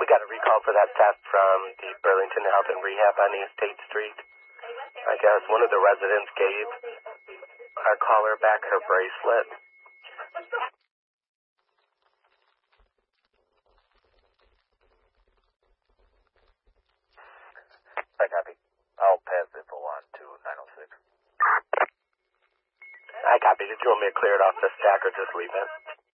got a recall for that theft from the Burlington Health and Rehab on East State Street. I guess one of the residents gave our caller back her bracelet. I copy. I'll pass info on to 906. I copy. Did you want me to clear it off the stack or just leave it?